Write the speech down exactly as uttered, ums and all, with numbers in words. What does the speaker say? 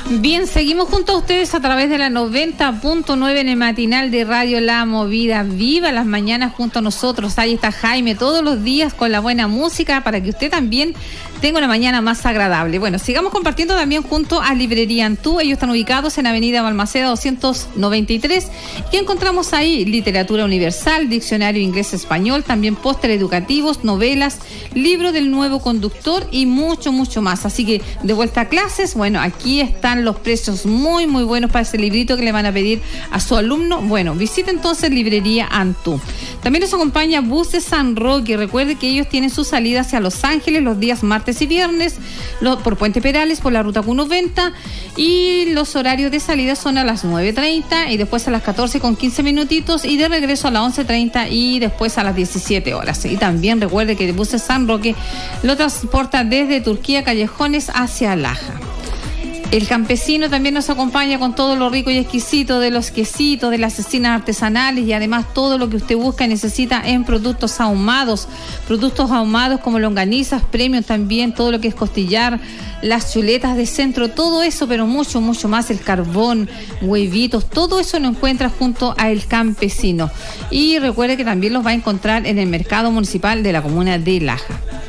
Bien, seguimos junto a ustedes a través de la noventa punto nueve en el matinal de Radio La Movida. Viva las mañanas junto a nosotros. Ahí está Jaime todos los días con la buena música para que usted también tenga una mañana más agradable. Bueno, sigamos compartiendo también junto a Librería Antú. Ellos están ubicados en Avenida Balmaceda doscientos noventa y tres. ¿Qué encontramos ahí? Literatura universal, diccionario inglés-español, también póster educativos, novelas, libro del nuevo conductor y mucho, mucho más. Así que de vuelta a clases, bueno, aquí están los precios muy, muy buenos para ese librito que le van a pedir a su alumno. Bueno, visite entonces Librería Antú. También nos acompaña Bus de San Roque. Recuerde que ellos tienen su salida hacia Los Ángeles los días martes y viernes, lo, por Puente Perales, por la ruta Q noventa, y los horarios de salida son a las nueve treinta y después a las catorce con quince minutitos y de regreso a las once treinta y después a las diecisiete horas. Y también recuerde que Bus de San Roque lo transporta desde Turquía Callejones hacia Laja. El Campesino también nos acompaña con todo lo rico y exquisito de los quesitos, de las cecinas artesanales y además todo lo que usted busca y necesita en productos ahumados. Productos ahumados como longanizas, premium también, todo lo que es costillar, las chuletas de centro, todo eso, pero mucho, mucho más, el carbón, huevitos, todo eso lo encuentra junto a El Campesino. Y recuerde que también los va a encontrar en el mercado municipal de la comuna de Laja.